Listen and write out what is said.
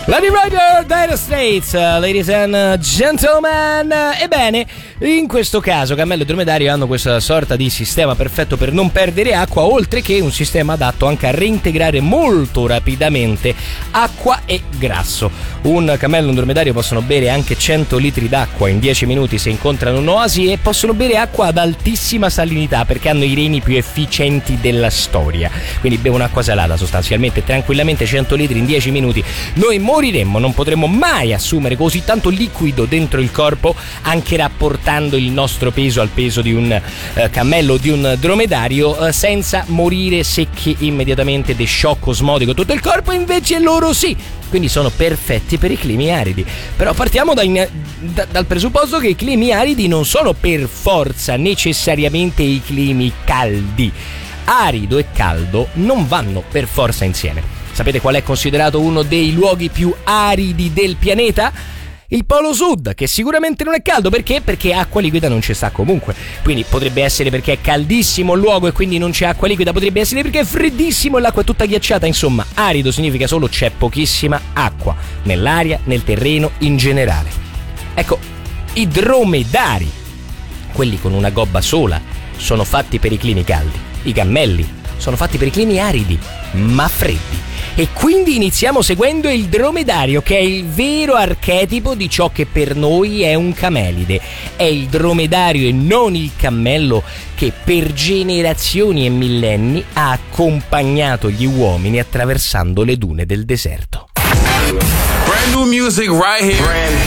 Lady Rider, Dire Straits, ladies and gentlemen. Ebbene, in questo caso cammello e dromedario hanno questa sorta di sistema perfetto per non perdere acqua, oltre che un sistema adatto anche a reintegrare molto rapidamente acqua e grasso. Un cammello e un dromedario possono bere anche 100 litri d'acqua in 10 minuti se incontrano un'oasi, e possono bere acqua ad altissima salinità perché hanno i reni più efficienti della storia. Quindi bevono acqua salata sostanzialmente, tranquillamente 100 litri in 10 minuti. Noi moriremmo, non potremmo mai assumere così tanto liquido dentro il corpo, anche rapportando il nostro peso al peso di un cammello o di un dromedario, senza morire secchi immediatamente di shock osmotico tutto il corpo. Invece loro sì, quindi sono perfetti per i climi aridi. Però partiamo dal presupposto che i climi aridi non sono per forza necessariamente i climi caldi. Arido e caldo non vanno per forza insieme. Sapete qual è considerato uno dei luoghi più aridi del pianeta? Il Polo Sud, che sicuramente non è caldo. Perché? Perché acqua liquida non ci sta comunque. Quindi potrebbe essere perché è caldissimo il luogo e quindi non c'è acqua liquida, potrebbe essere perché è freddissimo e l'acqua è tutta ghiacciata. Insomma, arido significa solo c'è pochissima acqua nell'aria, nel terreno in generale. Ecco, i dromedari, quelli con una gobba sola, sono fatti per i climi caldi. I cammelli sono fatti per i climi aridi, ma freddi. E quindi iniziamo seguendo il dromedario, che è il vero archetipo di ciò che per noi è un camelide. È il dromedario e non il cammello che per generazioni e millenni ha accompagnato gli uomini attraversando le dune del deserto. Brand new music right here.